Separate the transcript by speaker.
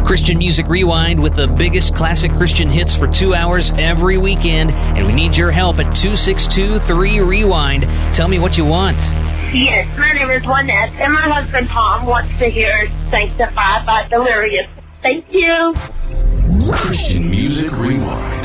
Speaker 1: Christian Music Rewind with the biggest classic Christian hits for 2 hours every weekend, and we need your help at 262-3-REWIND. Tell me what you want.
Speaker 2: Yes, my name is Lynette, and my husband Tom wants to hear Sanctified by Delirious. Thank you.
Speaker 3: Christian Music Rewind.